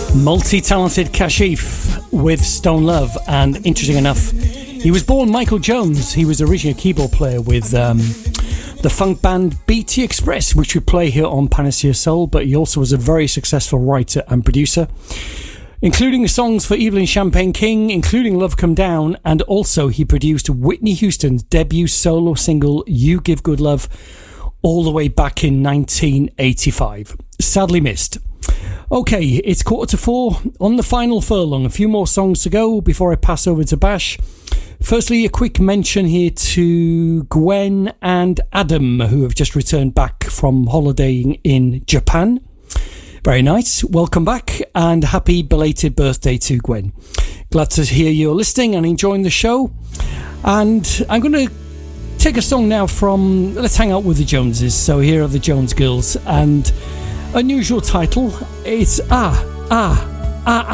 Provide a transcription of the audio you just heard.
Multi-talented Kashif with Stone Love, and interesting enough, he was born Michael Jones. He was originally a keyboard player with the funk band BT Express, which we play here on Panacea Soul, but he also was a very successful writer and producer, including songs for Evelyn Champagne King, including Love Come Down, and also he produced Whitney Houston's debut solo single You Give Good Love all the way back in 1985. Sadly missed. Okay, it's 3:45 on the final furlong. A few more songs to go before I pass over to Bash. Firstly, a quick mention here to Gwen and Adam, who have just returned back from holidaying in Japan. Very nice. Welcome back, and happy belated birthday to Gwen. Glad to hear you're listening and enjoying the show. And I'm going to take a song now from Let's Hang Out with the Joneses. So here are the Jones Girls, and unusual title. It's